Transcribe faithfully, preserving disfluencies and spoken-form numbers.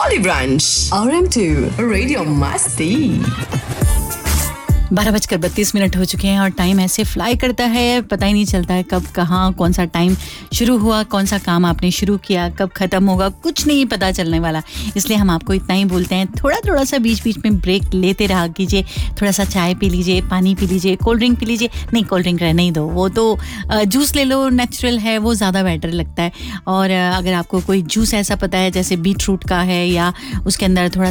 Olive Branch, R M two, Radio Masti. बारह बजकर बत्तीस मिनट हो चुके हैं और टाइम ऐसे फ्लाई करता है, पता ही नहीं चलता है कब कहाँ कौन सा टाइम शुरू हुआ, कौन सा काम आपने शुरू किया, कब ख़त्म होगा, कुछ नहीं पता चलने वाला। इसलिए हम आपको इतना ही बोलते हैं, थोड़ा थोड़ा सा बीच बीच में ब्रेक लेते रहा कीजिए। थोड़ा सा चाय पी लीजिए, पानी पी लीजिए, कोल्ड ड्रिंक पी लीजिए। नहीं, कोल्ड ड्रिंक रहने ही दो, वो तो जूस ले लो, नेचुरल है, वो ज़्यादा बेटर लगता है। और अगर आपको कोई जूस ऐसा पता है जैसे बीट रूट का है या उसके अंदर थोड़ा